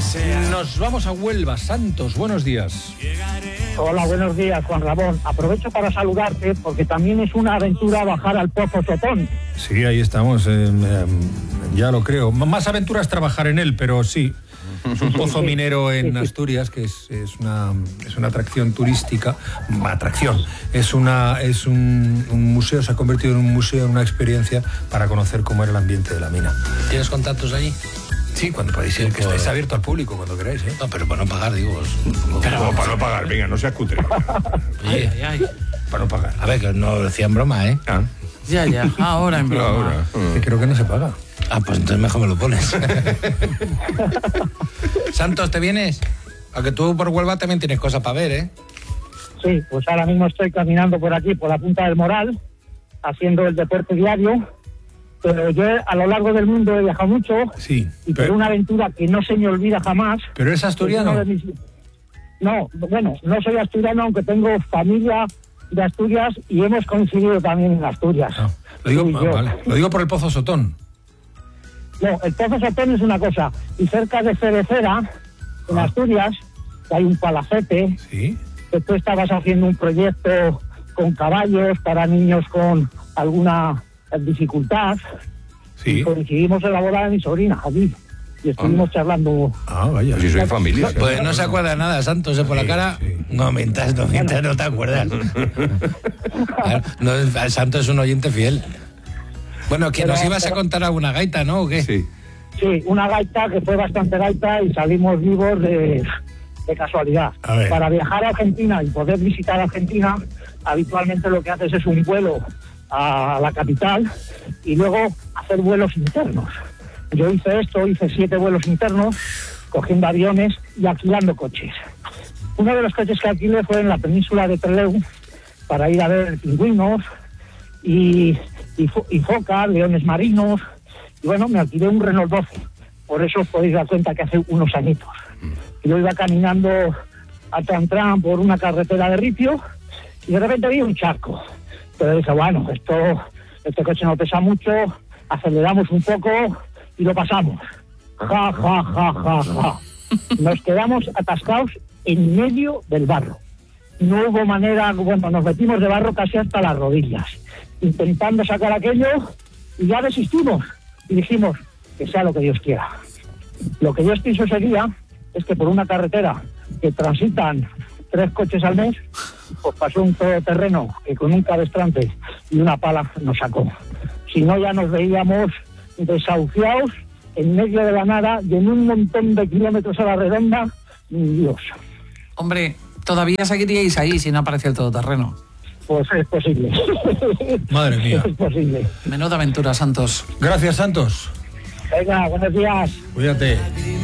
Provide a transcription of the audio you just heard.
Nos vamos a Huelva. Santos, buenos días. Hola, buenos días, Juan Ramón. Aprovecho para saludarte porque también es una aventura bajar al Pozo Sotón. Sí, ahí estamos. Ya lo creo. Más aventura es trabajar en él, pero sí. Es un pozo minero en Asturias, que es una atracción turística. Atracción. Es un museo, se ha convertido en un museo, en una experiencia para conocer cómo era el ambiente de la mina. ¿Tienes contactos allí? Sí, cuando podéis ir, que estáis abierto al público cuando queráis, ¿eh? No, pero para no pagar, digo. Pero para no pagar, venga, no seas cutre. Ay. Para no pagar. A ver, que no decía en broma, ¿eh? Ah. Ya, ahora en broma. Ahora. Que creo que no se paga. Ah, pues entonces mejor me lo pones. Santos, ¿te vienes? Aunque tú por Huelva también tienes cosas para ver, ¿eh? Sí, pues ahora mismo estoy caminando por aquí, por la Punta del Moral, haciendo el deporte diario. Pero yo a lo largo del mundo he viajado mucho, sí, y por una aventura que no se me olvida jamás. ¿Pero eres asturiano? No, bueno, no soy asturiano, aunque tengo familia de Asturias y hemos coincidido también en Asturias. No, lo digo por el Pozo Sotón. No, el Pozo Sotón es una cosa, y cerca de Cerecera, en Asturias, que hay un palacete, ¿sí? Que tú estabas haciendo un proyecto con caballos para niños con alguna dificultad. Sí. Y coincidimos en la boda de mi sobrina, allí. Y estuvimos charlando. Ah, vaya, si soy familia. Pues no se acuerda nada, Santos, por la cara. Sí. No mientas, no te acuerdas. El Santos es un oyente fiel. Bueno, que nos ibas a contar alguna gaita, ¿no? ¿O qué? Sí. Sí, una gaita que fue bastante gaita y salimos vivos de casualidad. Para viajar a Argentina y poder visitar Argentina, habitualmente lo que haces es un vuelo a la capital y luego hacer vuelos internos. Yo hice 7 vuelos internos, cogiendo aviones y alquilando coches. Uno de los coches que alquilé fue en la península de Trelew para ir a ver pingüinos y focas, leones marinos, y bueno, me alquilé un Renault 12. Por eso os podéis dar cuenta que hace unos añitos. Yo iba caminando a Tran por una carretera de ripio y de repente vi un charco. Pero dije, bueno, este coche no pesa mucho, aceleramos un poco y lo pasamos. Ja. Nos quedamos atascados en medio del barro. No hubo manera, bueno, nos metimos de barro casi hasta las rodillas, intentando sacar aquello, y ya desistimos. Y dijimos, que sea lo que Dios quiera. Lo que Dios quiso ese día es que por una carretera que transitan 3 coches al mes, pues pasó un todoterreno que con un cabestrante y una pala nos sacó. Si no, ya nos veíamos desahuciados en medio de la nada y en un montón de kilómetros a la redonda. Dios. Hombre, todavía seguiríais ahí si no aparecía el todoterreno. Pues es posible. Madre mía. Es posible. Menuda aventura, Santos. Gracias, Santos. Venga, buenos días. Cuídate.